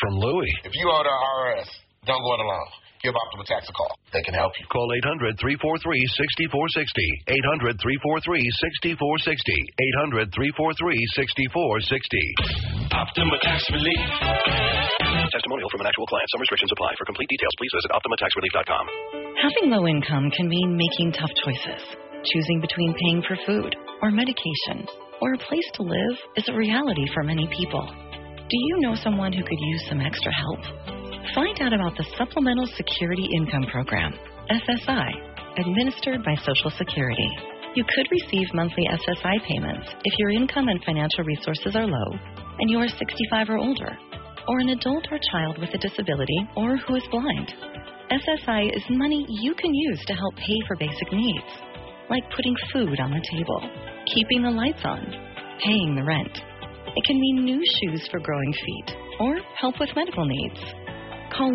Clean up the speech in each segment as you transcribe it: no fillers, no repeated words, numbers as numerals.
from Louie. If you owe the IRS, don't go it alone. Give Optima Tax a call. They can help you. Call 800-343-6460. 800-343-6460. 800-343-6460. Optima Tax Relief. Testimonial from an actual client. Some restrictions apply. For complete details, please visit OptimaTaxRelief.com. Having low income can mean making tough choices. Choosing between paying for food or medication or a place to live is a reality for many people. Do you know someone who could use some extra help? Find out about the Supplemental Security Income Program, SSI, administered by Social Security. You could receive monthly SSI payments if your income and financial resources are low and you are 65 or older, or an adult or child with a disability or who is blind. SSI is money you can use to help pay for basic needs, like putting food on the table, keeping the lights on, paying the rent. It can mean new shoes for growing feet or help with medical needs. Call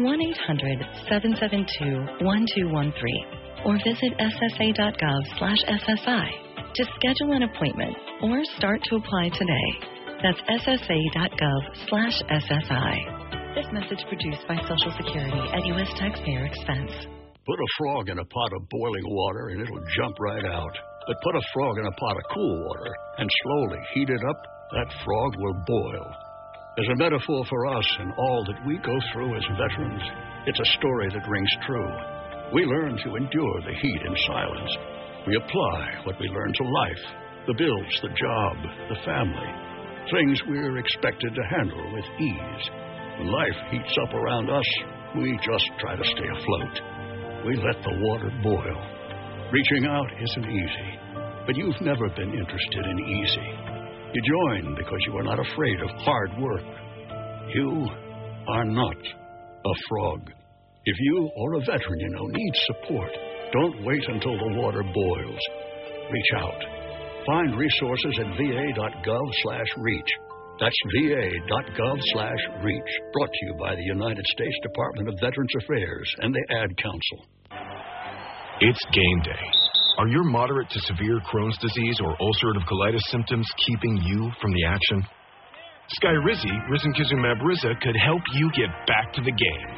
1-800-772-1213 or visit ssa.gov/SSI to schedule an appointment or start to apply today. That's ssa.gov/SSI. This message produced by Social Security at U.S. taxpayer expense. Put a frog in a pot of boiling water and it'll jump right out. But put a frog in a pot of cool water and slowly heat it up, that frog will boil. As a metaphor for us and all that we go through as veterans, it's a story that rings true. We learn to endure the heat in silence. We apply what we learn to life, the bills, the job, the family, things we're expected to handle with ease. When life heats up around us, we just try to stay afloat. We let the water boil. Reaching out isn't easy, but you've never been interested in easy. You join because you are not afraid of hard work. You are not a frog. If you or a veteran you know needs support, don't wait until the water boils. Reach out. Find resources at va.gov/reach. That's va.gov/reach. Brought to you by the United States Department of Veterans Affairs and the Ad Council. It's game day. Are your moderate to severe Crohn's disease or ulcerative colitis symptoms keeping you from the action? Skyrizi, risankizumab Riza, could help you get back to the game.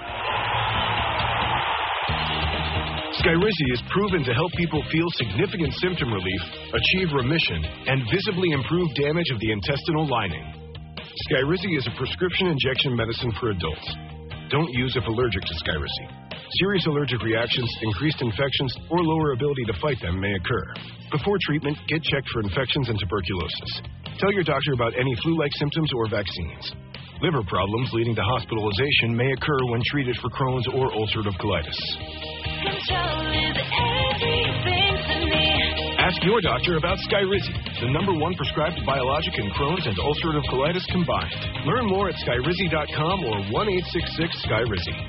Skyrizi is proven to help people feel significant symptom relief, achieve remission, and visibly improve damage of the intestinal lining. Skyrizi is a prescription injection medicine for adults. Don't use if allergic to Skyrizi. Serious allergic reactions, increased infections, or lower ability to fight them may occur. Before treatment, get checked for infections and tuberculosis. Tell your doctor about any flu-like symptoms or vaccines. Liver problems leading to hospitalization may occur when treated for Crohn's or ulcerative colitis. Control is everything to me. Ask your doctor about Skyrizi, the #1 prescribed biologic in Crohn's and ulcerative colitis combined. Learn more at skyrizi.com or 1-866-SKYRIZI.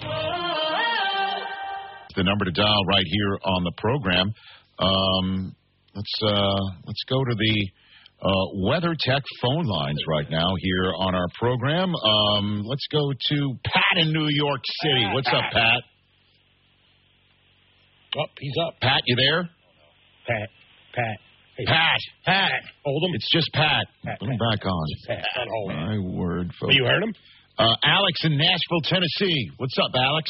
The number to dial right here on the program. Let's go to the WeatherTech phone lines right now here on our program. Let's go to Pat in New York City. What's up, Pat? Oh, he's up. Pat, you there? Pat. Hey, Pat. Hold him. It's just Pat. Put him back on. Pat. My word, folks. You heard him? Alex in Nashville, Tennessee. What's up, Alex?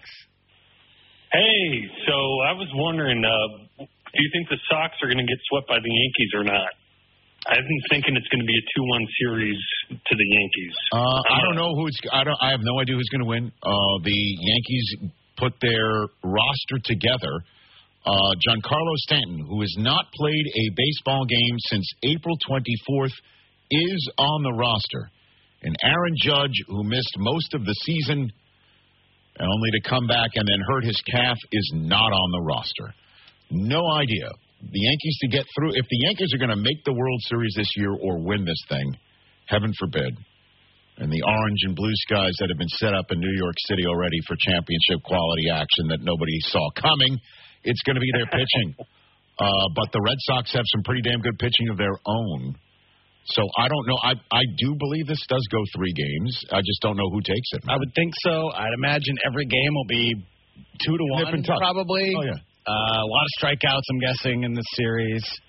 Hey, so I was wondering, do you think the Sox are going to get swept by the Yankees or not? I've been thinking it's going to be a 2-1 series to the Yankees. I don't know who's. I have no idea who's going to win. The Yankees put their roster together. Giancarlo Stanton, who has not played a baseball game since April 24th, is on the roster. And Aaron Judge, who missed most of the season, and only to come back and then hurt his calf, is not on the roster. No idea. The Yankees to get through, if the Yankees are going to make the World Series this year or win this thing, heaven forbid, and the orange and blue skies that have been set up in New York City already for championship quality action that nobody saw coming, it's going to be their pitching. But the Red Sox have some pretty damn good pitching of their own. So I don't know. I do believe this does go 3 games. I just don't know who takes it. I would think so. I'd imagine every game will be 2-1 probably. Oh, yeah. A lot of strikeouts, I'm guessing, in this series.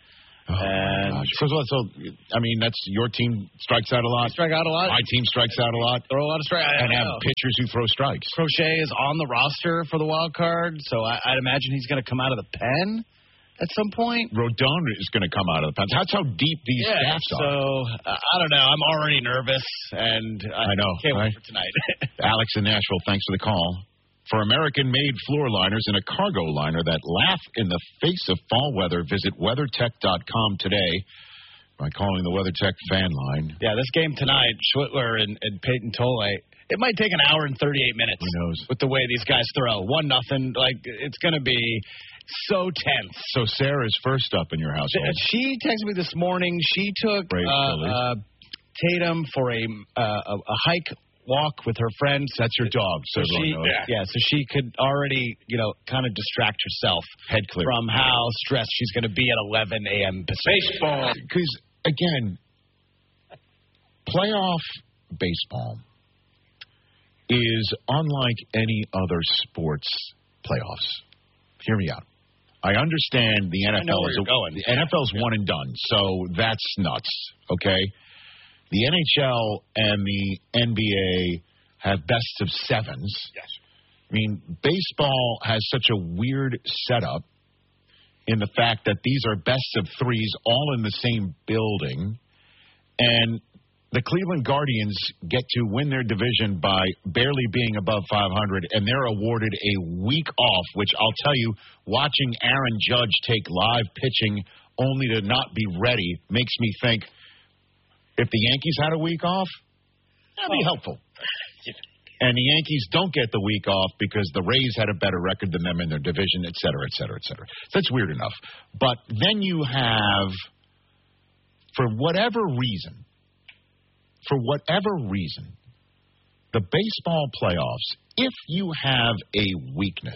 And So, I mean, that's your team strikes out a lot. strike out a lot. My team strikes out a lot. Throw a lot of strikes. And have pitchers who throw strikes. Crochet is on the roster for the wild card, so I'd imagine he's going to come out of the pen at some point. Rodon is going to come out of the pen. That's how deep these staffs are. So, I don't know. I'm already nervous, and I know. can't right? wait for tonight. Alex in Nashville, thanks for the call. For American-made floor liners and a cargo liner that laugh in the face of fall weather, visit WeatherTech.com today by calling the WeatherTech fan line. Yeah, this game tonight, Schwittler and Peyton Tolle, it might take an hour and 38 minutes. Who knows? With the way these guys throw. 1-0. Like, it's going to be so tense. So Sarah's first up in your household. She texted me this morning. She took Tatum for a hike walk with her friends. That's your dog. So she could already, kind of distract herself head clear from how stressed she's going to be at 11 a.m. Pacific. Baseball. Because, again, playoff baseball is unlike any other sports playoffs. Hear me out. I understand the NFL's one and done, so that's nuts, okay? The NHL and the NBA have best of sevens. Yes. I mean, baseball has such a weird setup in the fact that these are best of threes all in the same building, and the Cleveland Guardians get to win their division by barely being above 500, and they're awarded a week off, which I'll tell you, watching Aaron Judge take live pitching only to not be ready makes me think, if the Yankees had a week off, that'd be helpful. And the Yankees don't get the week off because the Rays had a better record than them in their division, et cetera, et cetera, et cetera. So that's weird enough. But then you have, for whatever reason, the baseball playoffs, if you have a weakness,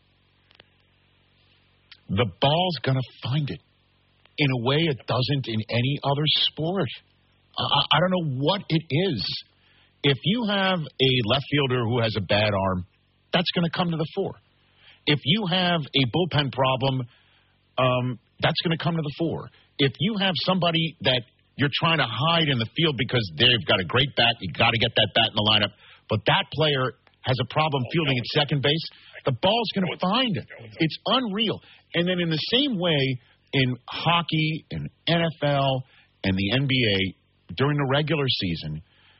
the ball's going to find it in a way it doesn't in any other sport. I don't know what it is. If you have a left fielder who has a bad arm, that's going to come to the fore. If you have a bullpen problem, that's going to come to the fore. If you have somebody that you're trying to hide in the field because they've got a great bat, you got to get that bat in the lineup, but that player has a problem fielding at second base, the ball's going to find it. It's unreal. And then in the same way, in hockey, in NFL, and the NBA, during the regular season,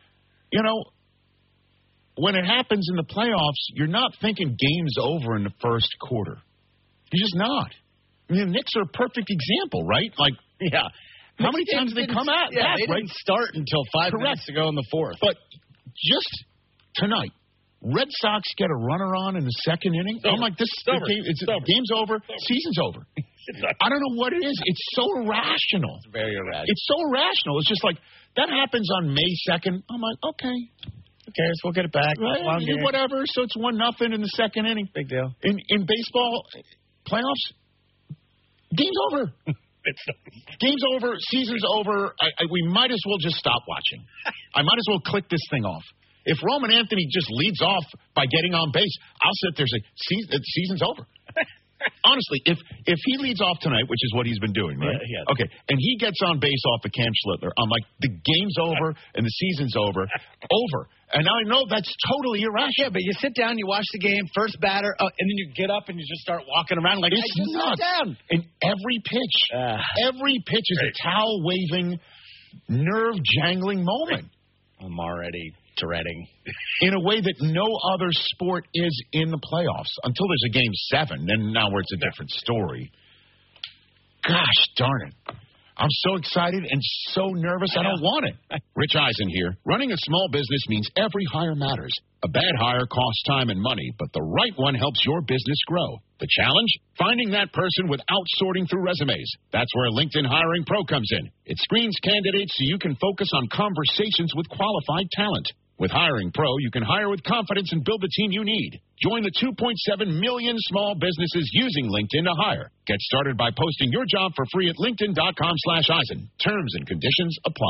when it happens in the playoffs, you're not thinking game's over in the first quarter. You're just not. I mean, the Knicks are a perfect example, right? How many times did they come out? Yeah, they didn't start until 5 minutes to go in the fourth. But just tonight, Red Sox get a runner on in the second inning. I'm like, game's over, season's over. I don't know what it is. It's so irrational. It's very irrational. It's so irrational. It's just like, that happens on May 2nd. I'm like, okay. Who cares? We'll get it back. Right? Whatever. So it's 1-0 in the second inning. Big deal. In baseball, playoffs, game's over. Game's over. Season's over. We might as well just stop watching. I might as well click this thing off. If Roman Anthony just leads off by getting on base, I'll sit there and say, season's over. Honestly, if he leads off tonight, which is what he's been doing, right? Yeah. Okay, and he gets on base off of Cam Schlittler, I'm like, the game's over and the season's over. And I know that's totally irrational. Yeah, but you sit down, you watch the game, first batter, and then you get up and you just start walking around like, it's nuts. Down. And every pitch is a towel-waving, nerve-jangling moment. I'm already dreading. In a way that no other sport is in the playoffs. Until there's a Game 7, then now where it's a different story. Gosh darn it. I'm so excited and so nervous I don't want it. Rich Eisen here. Running a small business means every hire matters. A bad hire costs time and money, but the right one helps your business grow. The challenge? Finding that person without sorting through resumes. That's where LinkedIn Hiring Pro comes in. It screens candidates so you can focus on conversations with qualified talent. With Hiring Pro, you can hire with confidence and build the team you need. Join the 2.7 million small businesses using LinkedIn to hire. Get started by posting your job for free at linkedin.com/Eisen. Terms and conditions apply.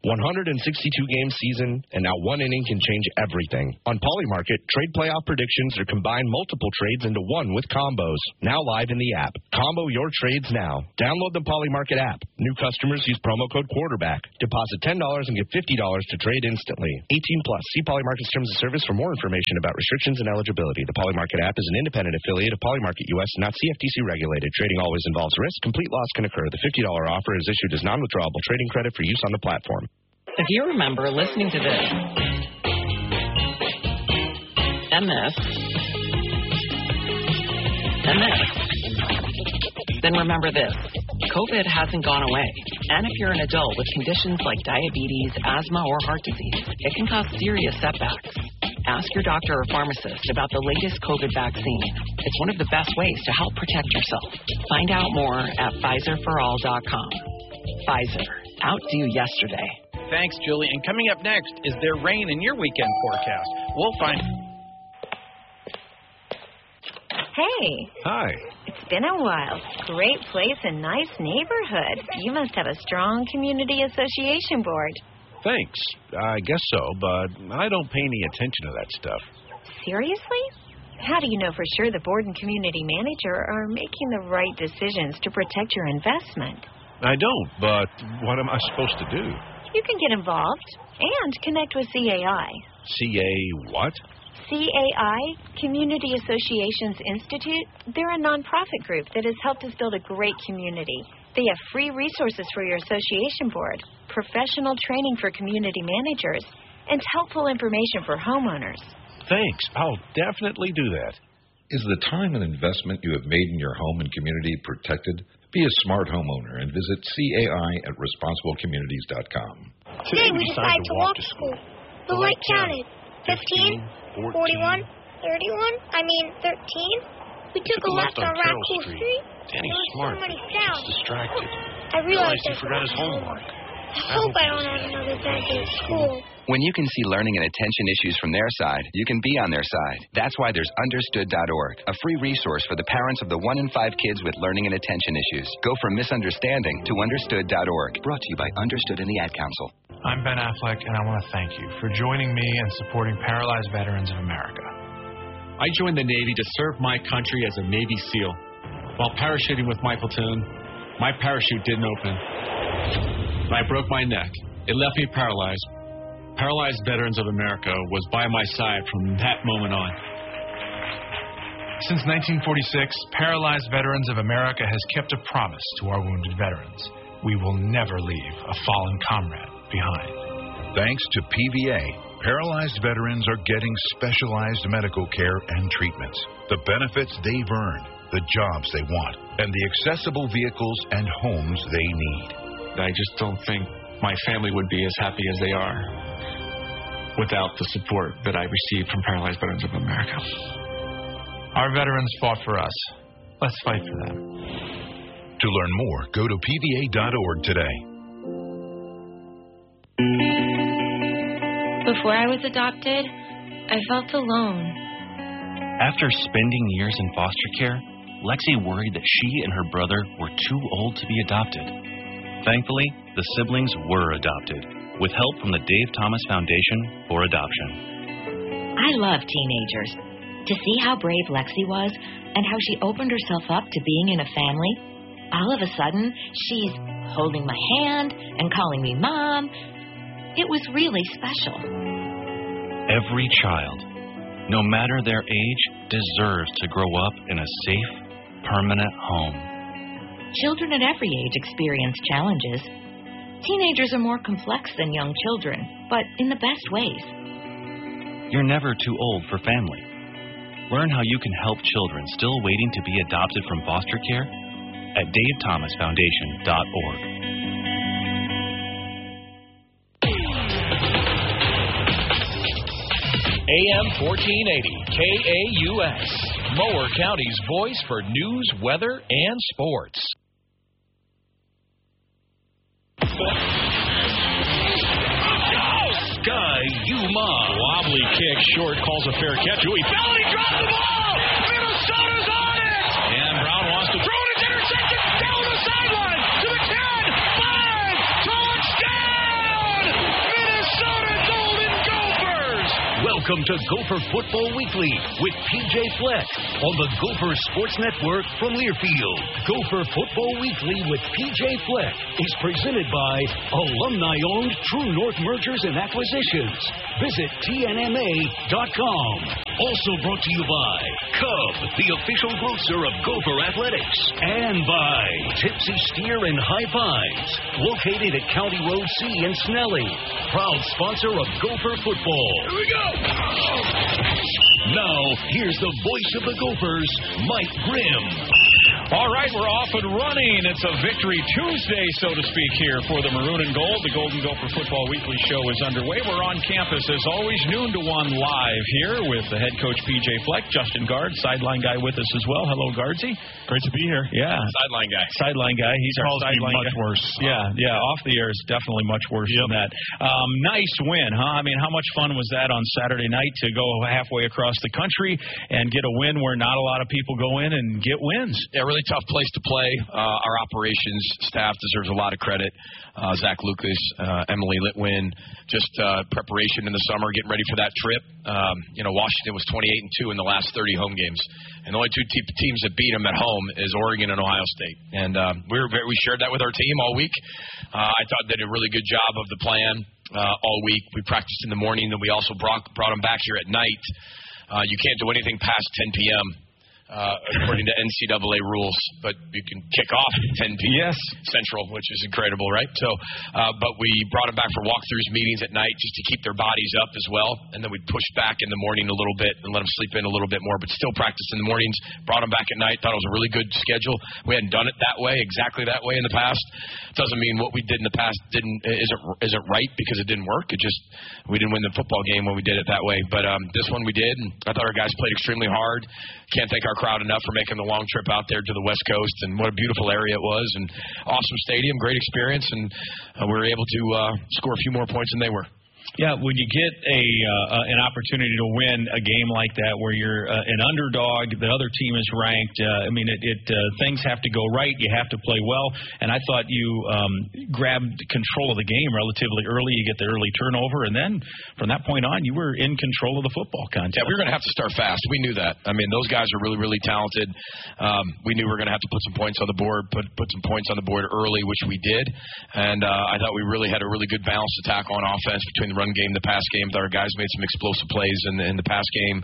162-game season, and now one inning can change everything. On Polymarket, trade playoff predictions are combine multiple trades into one with combos. Now live in the app. Combo your trades now. Download the Polymarket app. New customers use promo code quarterback. Deposit $10 and get $50 to trade instantly. 18 plus. See Polymarket's terms of service for more information about restrictions and eligibility. The Polymarket app is an independent affiliate of Polymarket US, not CFTC regulated. Trading always involves risk. Complete loss can occur. The $50 offer is issued as non-withdrawable trading credit for use on the platform. If you remember listening to this and this and this, then remember this. COVID hasn't gone away. And if you're an adult with conditions like diabetes, asthma, or heart disease, it can cause serious setbacks. Ask your doctor or pharmacist about the latest COVID vaccine. It's one of the best ways to help protect yourself. Find out more at PfizerForAll.com. Pfizer. Outdo yesterday. Thanks, Julie. And coming up next, is there rain in your weekend forecast? We'll find... Hey. Hi. It's been a while. Great place and nice neighborhood. You must have a strong community association board. Thanks. I guess so, but I don't pay any attention to that stuff. Seriously? How do you know for sure the board and community manager are making the right decisions to protect your investment? I don't, but what am I supposed to do? You can get involved and connect with CAI. CA what? CAI, Community Associations Institute. They're a nonprofit group that has helped us build a great community. They have free resources for your association board, professional training for community managers, and helpful information for homeowners. Thanks. I'll definitely do that. Is the time and investment you have made in your home and community protected? Be a smart homeowner and visit CAI at responsiblecommunities.com. Today we decided to walk to school. The light counted. 15, 41, 31, 13. We took a left on Raccoon Street. Danny's smart. So many sounds. He's distracted. I realized he forgot his homework. I hope I don't have another bad day at school. When you can see learning and attention issues from their side, you can be on their side. That's why there's Understood.org, a free resource for the parents of the 1 in 5 kids with learning and attention issues. Go from misunderstanding to Understood.org. Brought to you by Understood and the Ad Council. I'm Ben Affleck, and I want to thank you for joining me and supporting Paralyzed Veterans of America. I joined the Navy to serve my country as a Navy SEAL. While parachuting with my platoon, my parachute didn't open. I broke my neck. It left me paralyzed. Paralyzed Veterans of America was by my side from that moment on. Since 1946, Paralyzed Veterans of America has kept a promise to our wounded veterans. We will never leave a fallen comrade behind. Thanks to PVA, paralyzed veterans are getting specialized medical care and treatments, the benefits they've earned, the jobs they want, and the accessible vehicles and homes they need. I just don't think my family would be as happy as they are without the support that I received from Paralyzed Veterans of America. Our veterans fought for us. Let's fight for them. To learn more, go to PVA.org today. Before I was adopted, I felt alone. After spending years in foster care, Lexi worried that she and her brother were too old to be adopted. Thankfully, the siblings were adopted, with help from the Dave Thomas Foundation for Adoption. I love teenagers. To see how brave Lexi was and how she opened herself up to being in a family, all of a sudden, she's holding my hand and calling me Mom. It was really special. Every child, no matter their age, deserves to grow up in a safe, permanent home. Children at every age experience challenges. Teenagers are more complex than young children, but in the best ways. You're never too old for family. Learn how you can help children still waiting to be adopted from foster care at davethomasfoundation.org. AM 1480, KAUS, Mower County's voice for news, weather, and sports. Sky Yuma. Wobbly kick, short, calls a fair catch. Ooh, he fell and he dropped the ball! Minnesota's on it! And Brown wants to throw it, it's intercepted, down the sideline, to the 10, 5, touchdown! Welcome to Gopher Football Weekly with PJ Fleck on the Gopher Sports Network from Learfield. Gopher Football Weekly with PJ Fleck is presented by alumni-owned True North Mergers and Acquisitions. Visit TNMA.com. Also brought to you by Cub, the official grocer of Gopher Athletics, and by Tipsy Steer and High Pines, located at County Road C in Snelling. Proud sponsor of Gopher Football. Here we go! Now, here's the voice of the Gophers, Mike Grimm. All right, we're off and running. It's a Victory Tuesday, so to speak, here for the Maroon and Gold. The Golden Gopher Football Weekly show is underway. We're on campus, as always, noon to 1 live here with the head coach, P.J. Fleck, Justin Guard, sideline guy with us as well. Hello, Guardsy. Great to be here. Yeah. Sideline guy. Sideline guy. He's our sideline guy. Much worse. Yeah. Off the air is definitely much worse than that. Nice win, huh? I mean, how much fun was that on Saturday night to go halfway across the country and get a win where not a lot of people go in and get wins? Yeah, really tough place to play. Our operations staff deserves a lot of credit. Zach Lucas, Emily Litwin, just preparation in the summer, getting ready for that trip. Washington was 28-2 in the last 30 home games, and the only two teams that beat them at home is Oregon and Ohio State. And we shared that with our team all week. I thought they did a really good job of the plan all week. We practiced in the morning, and we also brought them back here at night. You can't do anything past 10 p.m. According to NCAA rules, but you can kick off at 10 p.m. Yes. Central, which is incredible, right? So, but we brought them back for walkthroughs, meetings at night, just to keep their bodies up as well, and then we'd push back in the morning a little bit and let them sleep in a little bit more, but still practice in the mornings. Brought them back at night. Thought it was a really good schedule. We hadn't done it that way, exactly that way in the past. Doesn't mean what we did in the past isn't right because it didn't work. It just we didn't win the football game when we did it that way. But this one we did, and I thought our guys played extremely hard. Can't thank our crowd enough for making the long trip out there to the West Coast, and what a beautiful area it was, and awesome stadium, great experience, and we were able to score a few more points than they were. Yeah, when you get an opportunity to win a game like that where you're an underdog, the other team is ranked, things have to go right. You have to play well. And I thought you grabbed control of the game relatively early. You get the early turnover, and then from that point on, you were in control of the football contest. Yeah, we were going to have to start fast. We knew that. I mean, those guys are really, really talented. We knew we were going to have to put some points on the board, put some points on the board early, which we did. And I thought we really had a really good balanced attack on offense between the run game, the pass game. Our guys made some explosive plays in the pass game,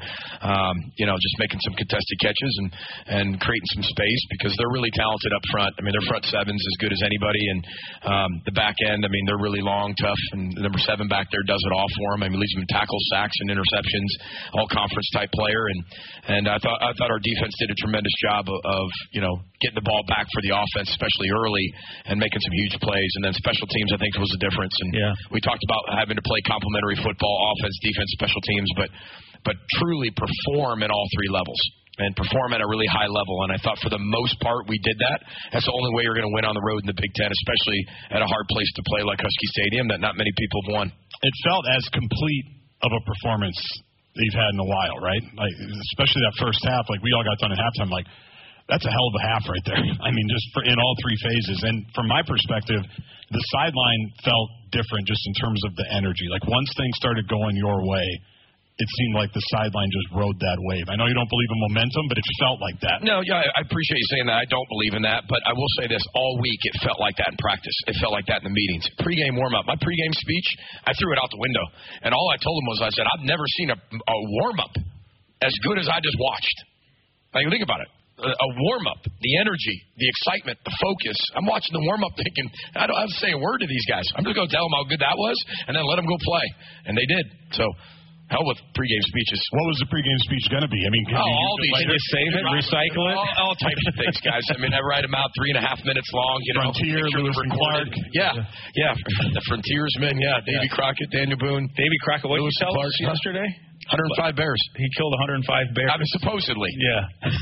just making some contested catches and creating some space because they're really talented up front. I mean, their front seven's as good as anybody, and the back end, I mean, they're really long, tough, and the number 7 back there does it all for them. I mean, leads them in tackles, sacks, and interceptions, all conference type player, and I thought our defense did a tremendous job of getting the ball back for the offense, especially early, and making some huge plays. And then special teams, I think, was the difference. And we talked about having to play complementary football, offense, defense, special teams, but truly perform at all 3 levels and perform at a really high level. And I thought for the most part we did that. That's the only way you're going to win on the road in the Big Ten, especially at a hard place to play like Husky Stadium that not many people have won. It felt as complete of a performance that you've had in a while, right? Like, especially that first half, like we all got done at halftime, like that's a hell of a half right there. I mean, just in all 3 phases. And from my perspective, the sideline felt different just in terms of the energy. Like once things started going your way, it seemed like the sideline just rode that wave. I know you don't believe in momentum, but it felt like that. No, yeah, I appreciate you saying that. I don't believe in that, but I will say this. All week it felt like that in practice. It felt like that in the meetings. Pre-game warm-up. My pre-game speech, I threw it out the window. And all I told them was, I said, I've never seen a warm-up as good as I just watched. Like, think about it. A warm-up, the energy, the excitement, the focus. I'm watching the warm-up thinking, I don't have to say a word to these guys. I'm just going to tell them how good that was and then let them go play. And they did. So, hell with pregame speeches. What was the pregame speech going to be? I mean, all these. Can you save it, recycle it? All types of things, guys. I mean, I write them out 3.5 minutes long. Frontier, Lewis and Clark. Yeah. The Frontiersmen, Davy Crockett, Daniel Boone. Davy Crockett, what did you tell us yesterday? 105 bears. He killed 105 bears. I mean, supposedly. Yeah.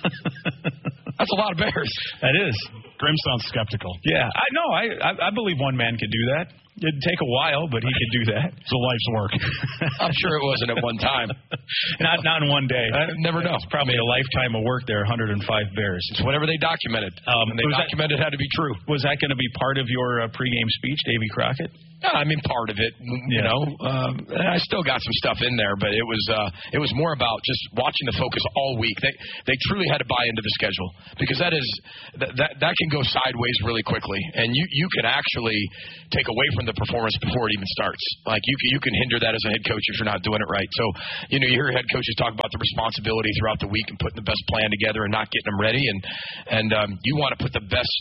That's a lot of bears. That is. Grim sounds skeptical. Yeah, I know. I believe one man could do that. It'd take a while, but he could do that. It's a life's work. I'm sure it wasn't at one time. Not in one day. I never know. It's probably a lifetime of work there, 105 bears. It's whatever they documented. And they documented had to be true. Was that going to be part of your pregame speech, Davy Crockett? I mean, part of it, you know. I still got some stuff in there, but it was more about just watching the focus all week. They truly had to buy into the schedule because that can go sideways really quickly, and you can actually take away from the performance before it even starts. Like you can hinder that as a head coach if you're not doing it right. So you hear head coaches talk about the responsibility throughout the week and putting the best plan together and not getting them ready, and you want to put the best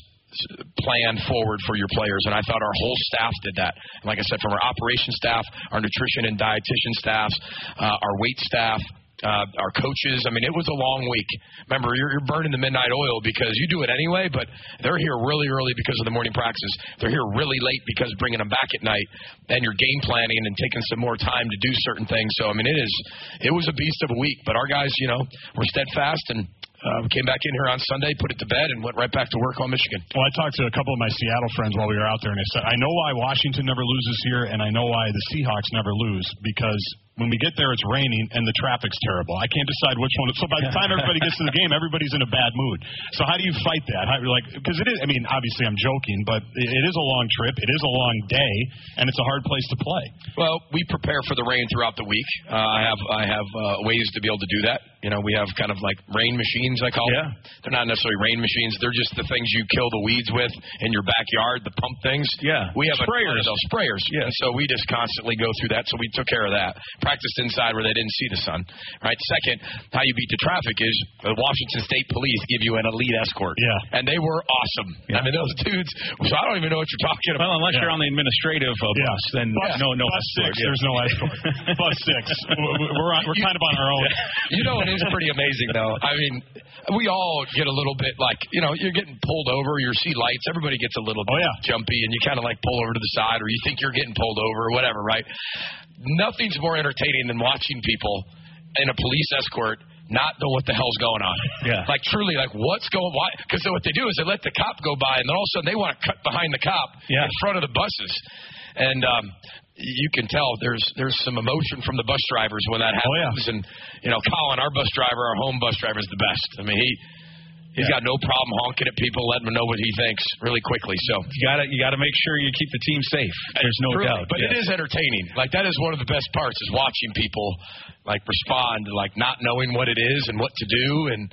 plan forward for your players, and I thought our whole staff did that. And like I said, from our operations staff, our nutrition and dietitian staffs, our weight staff, our coaches. I mean, it was a long week. Remember, you're burning the midnight oil because you do it anyway, but they're here really early because of the morning practices. They're here really late because bringing them back at night, and you're game planning and taking some more time to do certain things. So, I mean, it was a beast of a week, but our guys, were steadfast and we came back in here on Sunday, put it to bed, and went right back to work on Michigan. Well, I talked to a couple of my Seattle friends while we were out there, and I said, I know why Washington never loses here, and I know why the Seahawks never lose, because when we get there, it's raining, and the traffic's terrible. I can't decide which one. So by the time everybody gets to the game, everybody's in a bad mood. So how do you fight that? Because it is, I mean, obviously I'm joking, but it is a long trip. It is a long day, and it's a hard place to play. Well, we prepare for the rain throughout the week. I have ways to be able to do that. We have kind of like rain machines, I call them. They're not necessarily rain machines. They're just the things you kill the weeds with in your backyard, the pump things. Yeah. We have sprayers. Those sprayers. Yeah. And so we just constantly go through that. So we took care of that. Practiced inside where they didn't see the sun. Right. Second, how you beat the traffic is the Washington State Police give you an elite escort. Yeah. And they were awesome. Yeah. I mean, those dudes. So I don't even know what you're talking about. Well, unless you're on the administrative bus, then no bus escort. 6. There's no escort. Bus 6. We're kind of on our own. It is pretty amazing though. I mean, we all get a little bit like, you're getting pulled over, you see lights, everybody gets a little bit jumpy, and you kind of like pull over to the side, or you think you're getting pulled over or whatever, right? Nothing's more entertaining than watching people in a police escort not know what the hell's going on. Yeah. Like truly, like what's going on? Because what they do is they let the cop go by, and then all of a sudden they want to cut behind the cop in front of the buses. And you can tell there's some emotion from the bus drivers when that happens. And Colin, our bus driver, our home bus driver, is the best. I mean, he's got no problem honking at people, letting them know what he thinks really quickly. So you gotta make sure you keep the team safe. There's no doubt. But it is entertaining. Like that is one of the best parts is watching people like respond to like not knowing what it is and what to do. And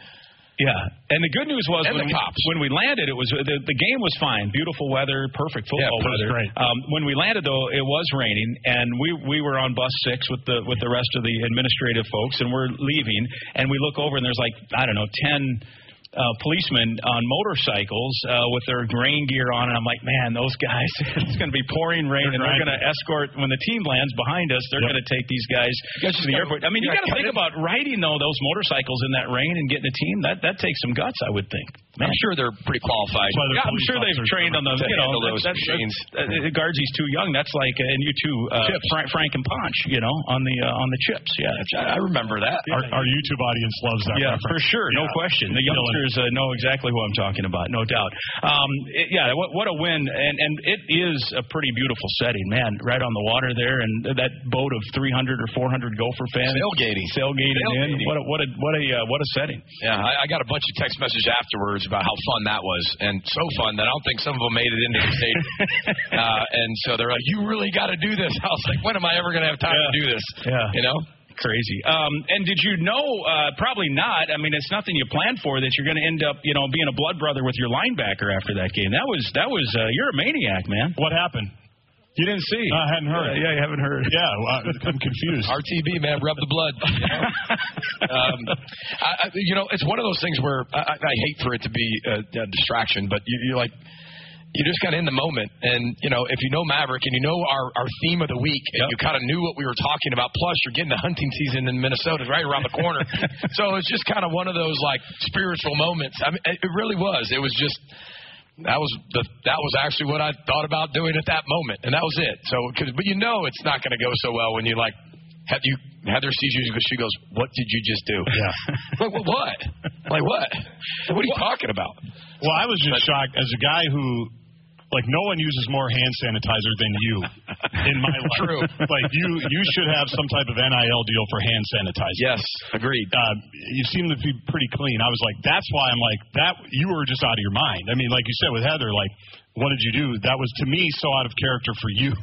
and the good news was when we landed, it was the game was fine, beautiful weather, perfect football weather. Great. When we landed though, it was raining, and we were on bus 6 with the rest of the administrative folks, and we're leaving, and we look over and there's like 10 policemen on motorcycles with their rain gear on, and I'm like, man, those guys, it's going to be pouring rain, and they're going to escort, when the team lands behind us, they're going to take these guys to the airport. I mean, you got to think about riding, though, those motorcycles in that rain and getting a team. That takes some guts, I would think. Man. I'm sure they're pretty qualified. I'm sure they've trained on the, those machines. Guardsy's too young. That's like, and you too, Frank and Ponch, on the chips. Yeah, I remember that. Our YouTube audience loves that. Yeah, for sure, no question. The youngsters know exactly who I'm talking about, no doubt. What a win, and it is a pretty beautiful setting, man. Right on the water there, and that boat of 300 or 400 Gopher fans sailgating in. What a setting. Yeah, I got a bunch of text messages afterwards about how fun that was, and so fun that I don't think some of them made it into the stadium. And so they're like, "You really got to do this." I was like, "When am I ever going to have time to do this?" Yeah, crazy. And did you know? Probably not. I mean, it's nothing you planned for that you're going to end up, being a blood brother with your linebacker after that game. That was. You're a maniac, man. What happened? You didn't see? No, I hadn't heard. Yeah, you haven't heard. Yeah, I'm confused. RTB, man, rub the blood. It's one of those things where I hate for it to be a distraction, but you're like, you're just kind of in the moment. And, if you know Maverick and you know our theme of the week, and you kind of knew what we were talking about, plus you're getting the hunting season in Minnesota right around the corner. So it's just kind of one of those, like, spiritual moments. I mean, it really was. It was just... That was actually what I thought about doing at that moment, and that was it. So, but it's not going to go so well when you like Heather sees you and she goes, "What did you just do?" Yeah. What? Like what? What are you talking about? Well, I was just shocked as a guy who. Like, no one uses more hand sanitizer than you in my life. True. Like, you should have some type of NIL deal for hand sanitizer. Yes, agreed. You seem to be pretty clean. I was like, that's why I'm like, you were just out of your mind. I mean, like you said with Heather, like, what did you do? That was, to me, so out of character for you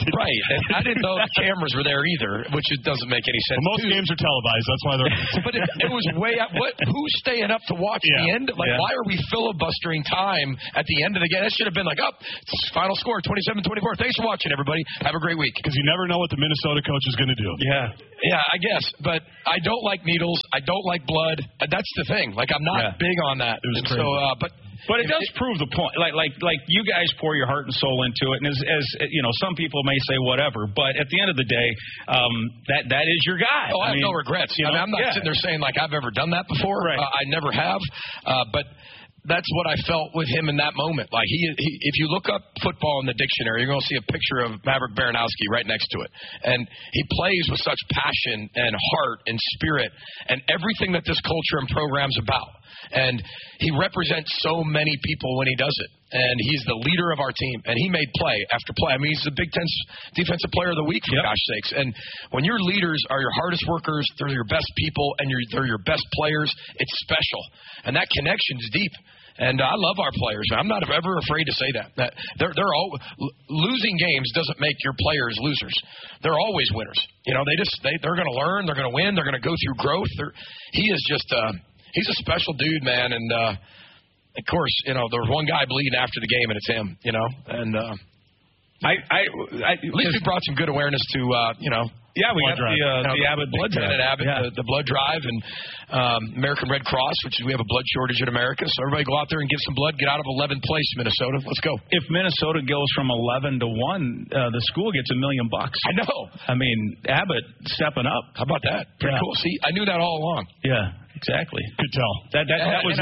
broadcasted. Right. And I didn't know the cameras were there either, which it doesn't make any sense. Well, most games are televised. That's why they're. But it was way up. Who's staying up to watch the end? Like, why are we filibustering time at the end of the game? That should have been like, final score, 27-24. Thanks for watching, everybody. Have a great week. Because you never know what the Minnesota coach is going to do. Yeah, I guess. But I don't like needles. I don't like blood. That's the thing. Like, I'm not big on that. It was crazy. So, But it does prove the point. Like you guys pour your heart and soul into it, and as you know, some people may say whatever, but at the end of the day, that is your guy. Oh, I have no regrets. You know, I'm not sitting there saying like I've ever done that before. Right. I never have. But that's what I felt with him in that moment. Like he if you look up football in the dictionary, you're going to see a picture of Maverick Baranowski right next to it, and he plays with such passion and heart and spirit and everything that this culture and program's about. And he represents so many people when he does it. And he's the leader of our team. And he made play after play. I mean, he's the Big Ten's Defensive Player of the Week, for gosh sakes. And when your leaders are your hardest workers, they're your best people, and they're your best players, it's special. And that connection's deep. And I love our players. I'm not ever afraid to say that. They're all losing games doesn't make your players losers. They're always winners. You know, they're going to learn, they're going to win, they're going to go through growth. He is just he's a special dude, man. And of course, you know, there's one guy bleeding after the game, and it's him. You know, and at least we brought some good awareness to you know. Yeah, we got the Abbott blood drive. The blood drive, and American Red Cross, which is, we have a blood shortage in America. So everybody go out there and give some blood. Get out of 11th place, Minnesota. Let's go. If Minnesota goes from 11 to 1, the school gets $1 million. I know. I mean, Abbott stepping up. How about that? Pretty cool. See, I knew that all along. Yeah. Exactly. Could tell. That was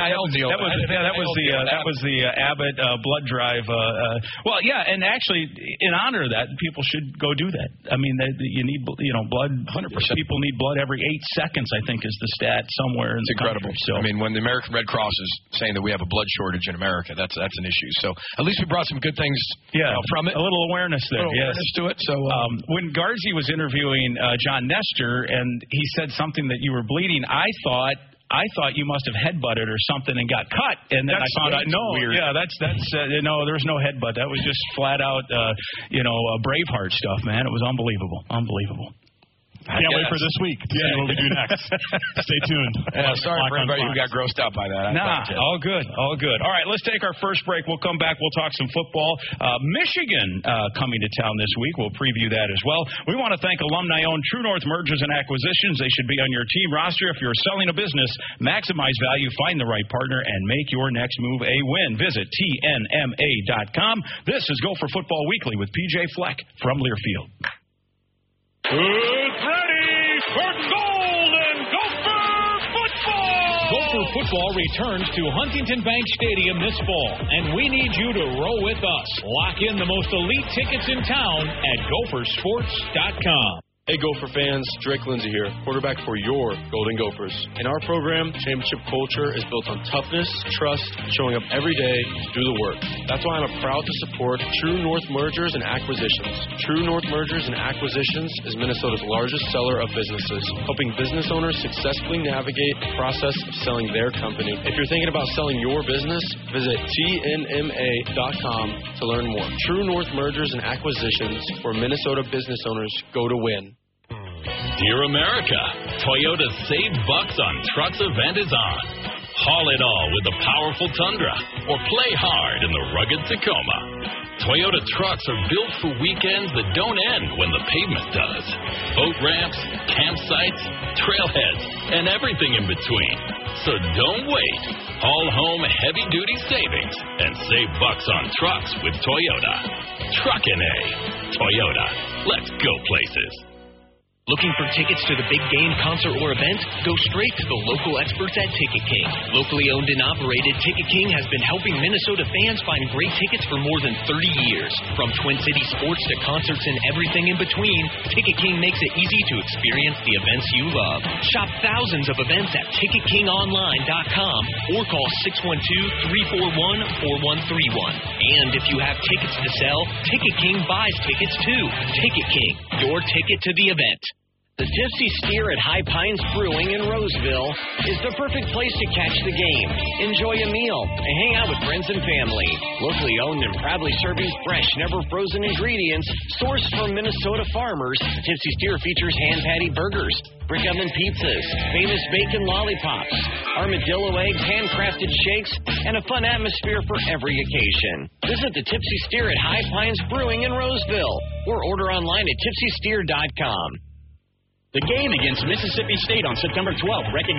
the Abbott blood drive. Well, yeah, and actually, in honor of that, people should go do that. I mean, you need blood. 100%. People need blood every 8 seconds. I think is the stat somewhere in the incredible. Country, so. I mean, when the American Red Cross is saying that we have a blood shortage in America, that's an issue. So at least we brought some good things from it. A little awareness there. Awareness to it. So when Garzi was interviewing John Nestor and he said something that you were bleeding, I thought you must have headbutted or something and got cut, and then I found out weird. Yeah, that's no, there's no headbutt. That was just flat out, Braveheart stuff, man. It was unbelievable. Can't wait for this week to see what we do next. Stay tuned. Sorry for everybody who got grossed out by that. All good. All right, let's take our first break. We'll come back. We'll talk some football. Michigan coming to town this week. We'll preview that as well. We want to thank alumni-owned True North Mergers and Acquisitions. They should be on your team roster. If you're selling a business, maximize value, find the right partner, and make your next move a win. Visit TNMA.com. This is Gopher Football Weekly with PJ Fleck from Learfield. Who's ready for Golden Gopher football? Gopher football returns to Huntington Bank Stadium this fall, and we need you to roll with us. Lock in the most elite tickets in town at gophersports.com. Hey Gopher fans, Drake Lindsay here, quarterback for your Golden Gophers. In our program, championship culture is built on toughness, trust, showing up every day to do the work. That's why I'm proud to support True North Mergers and Acquisitions. True North Mergers and Acquisitions is Minnesota's largest seller of businesses, helping business owners successfully navigate the process of selling their company. If you're thinking about selling your business, visit TNMA.com to learn more. True North Mergers and Acquisitions, where Minnesota business owners go to win. Dear America, Toyota's Save Bucks on Trucks event is on. Haul it all with the powerful Tundra or play hard in the rugged Tacoma. Toyota trucks are built for weekends that don't end when the pavement does. Boat ramps, campsites, trailheads, and everything in between. So don't wait. Haul home heavy-duty savings and save bucks on trucks with Toyota. Truckin' A. Toyota. Let's go places. Looking for tickets to the big game, concert, or event? Go straight to the local experts at Ticket King. Locally owned and operated, Ticket King has been helping Minnesota fans find great tickets for more than 30 years. From Twin City sports to concerts and everything in between, Ticket King makes it easy to experience the events you love. Shop thousands of events at TicketKingOnline.com or call 612-341-4131. And if you have tickets to sell, Ticket King buys tickets too. Ticket King, your ticket to the event. The Tipsy Steer at High Pines Brewing in Roseville is the perfect place to catch the game, enjoy a meal, and hang out with friends and family. Locally owned and proudly serving fresh, never frozen ingredients sourced from Minnesota farmers, Tipsy Steer features hand patty burgers, brick oven pizzas, famous bacon lollipops, armadillo eggs, handcrafted shakes, and a fun atmosphere for every occasion. Visit the Tipsy Steer at High Pines Brewing in Roseville or order online at tipsysteer.com. The game against Mississippi State on September 12th recognizes